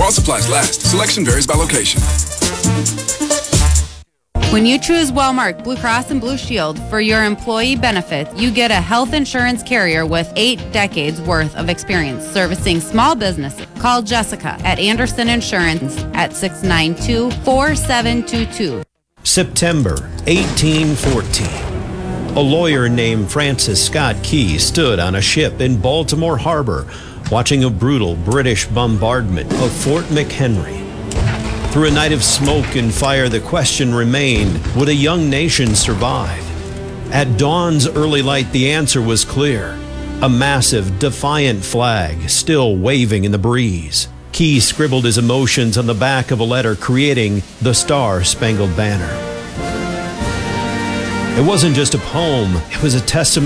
While supplies last, selection varies by location. When you choose Wellmark Blue Cross and Blue Shield for your employee benefits, you get a health insurance carrier with 8 decades worth of experience servicing small businesses. Call Jessica at Anderson Insurance at 692-4722. September 1814. A lawyer named Francis Scott Key stood on a ship in Baltimore Harbor watching a brutal British bombardment of Fort McHenry. Through a night of smoke and fire, the question remained, would a young nation survive? At dawn's early light, the answer was clear. A massive, defiant flag still waving in the breeze. Key scribbled his emotions on the back of a letter, creating the Star-Spangled Banner. It wasn't just a poem, it was a testament